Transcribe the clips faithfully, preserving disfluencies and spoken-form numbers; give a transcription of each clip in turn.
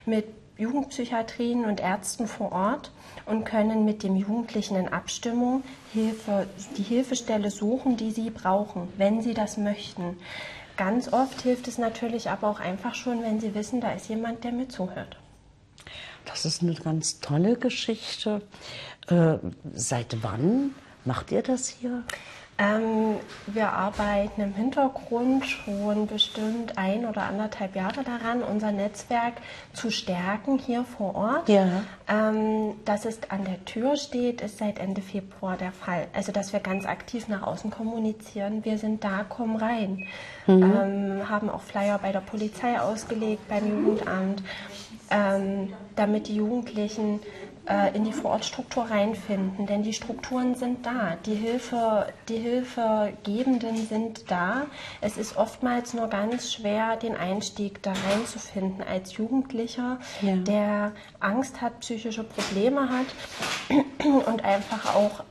mit Jugendpsychiatrien und Ärzten vor Ort und können mit dem Jugendlichen in Abstimmung Hilfe, die Hilfestelle suchen, die sie brauchen, wenn sie das möchten. Ganz oft hilft es natürlich aber auch einfach schon, wenn sie wissen, da ist jemand, der mir zuhört. Das ist eine ganz tolle Geschichte. Äh, seit wann macht ihr das hier? Ähm, wir arbeiten im Hintergrund schon bestimmt ein oder anderthalb Jahre daran, unser Netzwerk zu stärken hier vor Ort. Ja. Ähm, dass es an der Tür steht, ist seit Ende Februar der Fall. Also, dass wir ganz aktiv nach außen kommunizieren. Wir sind da, komm rein. Mhm. Ähm, haben auch Flyer bei der Polizei ausgelegt, beim Jugendamt, ähm, damit die Jugendlichen in die Vorortstruktur reinfinden, denn die Strukturen sind da, die Hilfe, die Hilfegebenden sind da. Es ist oftmals nur ganz schwer, den Einstieg da reinzufinden als Jugendlicher, ja. der Angst hat, psychische Probleme hat und einfach auch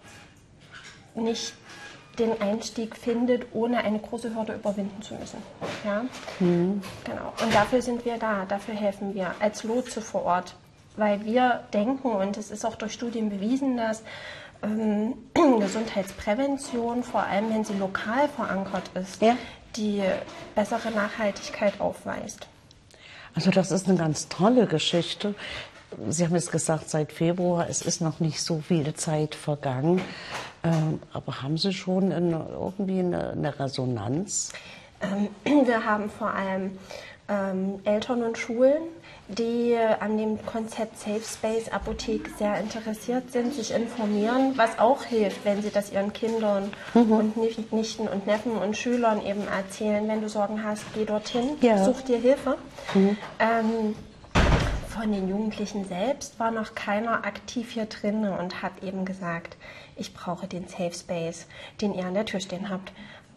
nicht den Einstieg findet, ohne eine große Hürde überwinden zu müssen. Ja? Mhm. Genau. Und dafür sind wir da, dafür helfen wir als Lotse vor Ort. Weil wir denken, und es ist auch durch Studien bewiesen, dass ähm, Gesundheitsprävention, vor allem wenn sie lokal verankert ist, ja. die bessere Nachhaltigkeit aufweist. Also das ist eine ganz tolle Geschichte. Sie haben es gesagt, seit Februar, es ist noch nicht so viel Zeit vergangen. Ähm, aber haben Sie schon eine, irgendwie eine, eine Resonanz? Ähm, wir haben vor allem ähm, Eltern und Schulen, die an dem Konzept Safe Space Apotheke sehr interessiert sind, sich informieren, was auch hilft, wenn sie das ihren Kindern mhm. und Nichten und Neffen und Schülern eben erzählen. Wenn du Sorgen hast, geh dorthin, ja. such dir Hilfe. Mhm. Ähm, von den Jugendlichen selbst war noch keiner aktiv hier drin und hat eben gesagt, ich brauche den Safe Space, den ihr an der Tür stehen habt.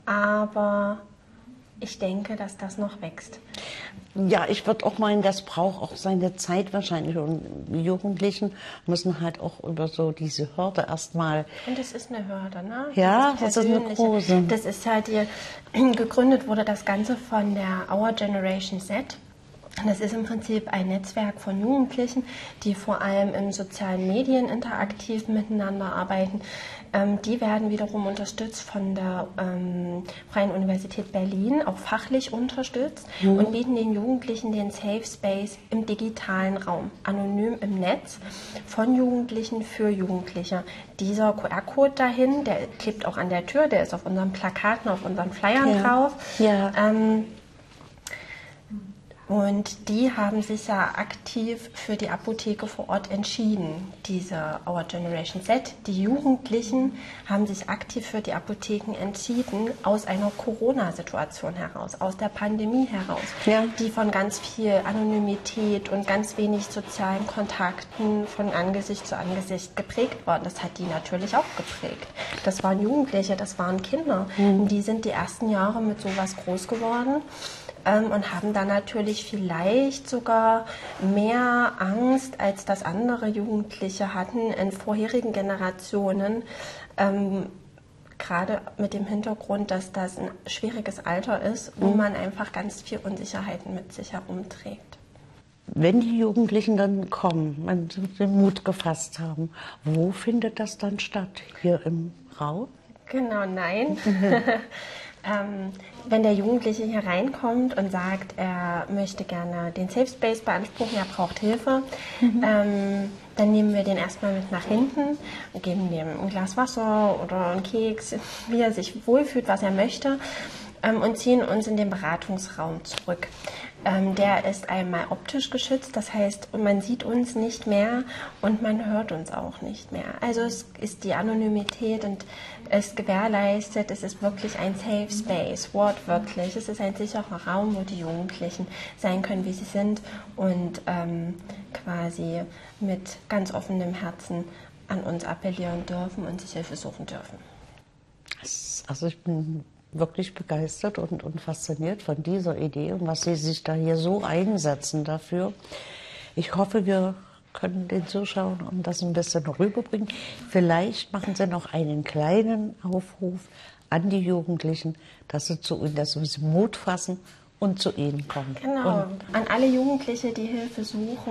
Aber ich denke, dass das noch wächst. Ja, ich würde auch meinen, das braucht auch seine Zeit wahrscheinlich. Und die Jugendlichen müssen halt auch über so diese Hürde erstmal. Und es ist eine Hürde, ne? Ja, das ist eine große. Das ist halt die, gegründet wurde das Ganze von der Our Generation Z. Das ist im Prinzip ein Netzwerk von Jugendlichen, die vor allem in sozialen Medien interaktiv miteinander arbeiten. Ähm, die werden wiederum unterstützt von der ähm, Freien Universität Berlin, auch fachlich unterstützt mhm. und bieten den Jugendlichen den Safe Space im digitalen Raum, anonym im Netz, von Jugendlichen für Jugendliche. Dieser Q R-Code dahin, der klebt auch an der Tür, der ist auf unseren Plakaten, auf unseren Flyern ja. drauf. Ja. Ähm, Und die haben sich ja aktiv für die Apotheke vor Ort entschieden, diese Our Generation Z. Die Jugendlichen haben sich aktiv für die Apotheken entschieden, aus einer Corona-Situation heraus, aus der Pandemie heraus, ja. die von ganz viel Anonymität und ganz wenig sozialen Kontakten von Angesicht zu Angesicht geprägt waren. Das hat die natürlich auch geprägt. Das waren Jugendliche, das waren Kinder. Mhm. Die sind die ersten Jahre mit sowas groß geworden. Ähm, und haben dann natürlich vielleicht sogar mehr Angst, als das andere Jugendliche hatten in vorherigen Generationen, ähm, gerade mit dem Hintergrund, dass das ein schwieriges Alter ist, wo mhm. man einfach ganz viel Unsicherheiten mit sich herumträgt. Wenn die Jugendlichen dann kommen und den Mut gefasst haben, wo findet das dann statt? Hier im Raum? Genau, nein. Ähm, wenn der Jugendliche hier reinkommt und sagt, er möchte gerne den Safe Space beanspruchen, er braucht Hilfe, mhm. ähm, dann nehmen wir den erstmal mit nach hinten und geben dem ein Glas Wasser oder einen Keks, wie er sich wohlfühlt, was er möchte, ähm, und ziehen uns in den Beratungsraum zurück. Ähm, der ist einmal optisch geschützt, das heißt, man sieht uns nicht mehr und man hört uns auch nicht mehr. Also es ist die Anonymität und es gewährleistet, es ist wirklich ein Safe Space, wortwörtlich. Es ist ein sicherer Raum, wo die Jugendlichen sein können, wie sie sind und ähm, quasi mit ganz offenem Herzen an uns appellieren dürfen und sich Hilfe suchen dürfen. Also ich bin wirklich begeistert und, und fasziniert von dieser Idee und was Sie sich da hier so einsetzen dafür. Ich hoffe, wir können den Zuschauern das ein bisschen rüberbringen. Vielleicht machen Sie noch einen kleinen Aufruf an die Jugendlichen, dass sie zu Ihnen, dass sie Mut fassen und zu Ihnen kommen. Genau, und an alle Jugendliche, die Hilfe suchen.